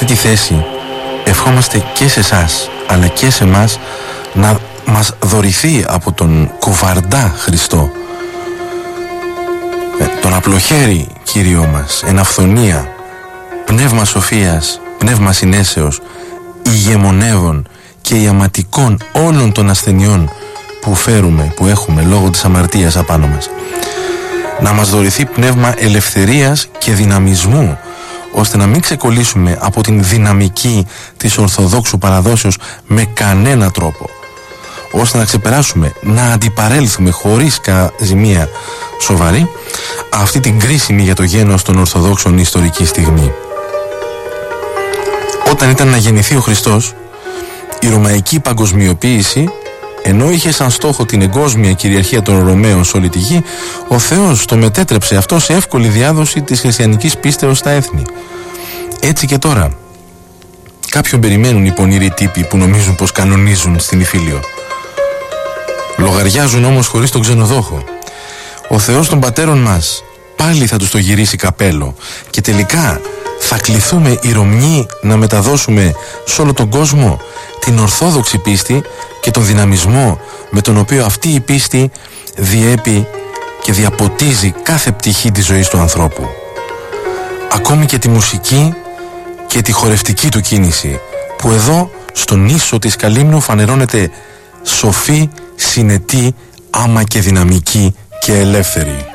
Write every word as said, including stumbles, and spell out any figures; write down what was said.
αυτή τη θέση ευχόμαστε και σε εσάς αλλά και σε εμάς να μας δωρηθεί από τον κοβαρντά Χριστό, ε, τον απλοχέρι Κύριό μας, εν αυθονία, πνεύμα σοφίας, πνεύμα συνέσεως, ηγεμονεύων και ιαματικών όλων των ασθενειών που φέρουμε, που έχουμε λόγω της αμαρτίας απάνω μας. Να μας δωρηθεί πνεύμα ελευθερίας και δυναμισμού, ώστε να μην ξεκολλήσουμε από την δυναμική της Ορθοδόξου παραδόσεως με κανένα τρόπο, ώστε να ξεπεράσουμε, να αντιπαρέλθουμε χωρίς ζημία σοβαρή αυτή την κρίσιμη για το γένος των Ορθοδόξων ιστορική στιγμή. Όταν ήταν να γεννηθεί ο Χριστός, η ρωμαϊκή παγκοσμιοποίηση, ενώ είχε σαν στόχο την εγκόσμια κυριαρχία των Ρωμαίων σε όλη τη γη, ο Θεός το μετέτρεψε αυτό σε εύκολη διάδοση της χριστιανικής πίστεως στα έθνη. Έτσι και τώρα. Κάποιον περιμένουν οι πονηροί τύποι που νομίζουν πως κανονίζουν στην Ιφίλιο. Λογαριάζουν όμως χωρίς τον ξενοδόχο. Ο Θεός των πατέρων μας πάλι θα τους το γυρίσει καπέλο και τελικά θα κληθούμε οι Ρωμιοί να μεταδώσουμε σε όλο τον κόσμο την ορθόδοξη πίστη και τον δυναμισμό με τον οποίο αυτή η πίστη διέπει και διαποτίζει κάθε πτυχή της ζωής του ανθρώπου. Ακόμη και τη μουσική και τη χορευτική του κίνηση, που εδώ στον ίσο της Καλύμνου φανερώνεται σοφή, συνετή, άμα και δυναμική και ελεύθερη.